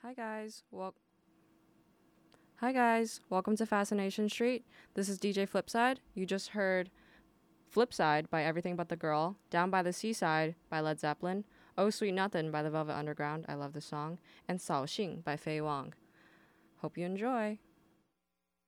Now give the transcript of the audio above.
Hi guys. Hi guys. Welcome to Fascination Street. This is DJ Flipside. You just heard Flipside by Everything But the Girl, Down by the Seaside by Led Zeppelin, Oh Sweet Nothing by the Velvet Underground. I love this song, and Sao Xing by Fei Wang. Hope you enjoy.